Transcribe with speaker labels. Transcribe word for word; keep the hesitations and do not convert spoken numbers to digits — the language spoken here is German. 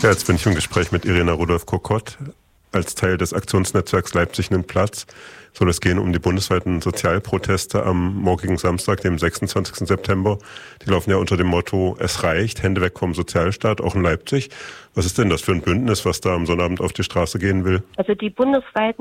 Speaker 1: Ja, jetzt bin ich im Gespräch mit Irina Rudolph-Kokott. Als Teil des Aktionsnetzwerks Leipzig nimmt Platz soll es gehen um die bundesweiten Sozialproteste am morgigen Samstag, dem sechsundzwanzigsten September. Die laufen ja unter dem Motto, es reicht, Hände weg vom Sozialstaat, auch in Leipzig. Was ist denn das für ein Bündnis, was da am Sonnabend auf die Straße gehen will?
Speaker 2: Also die bundesweiten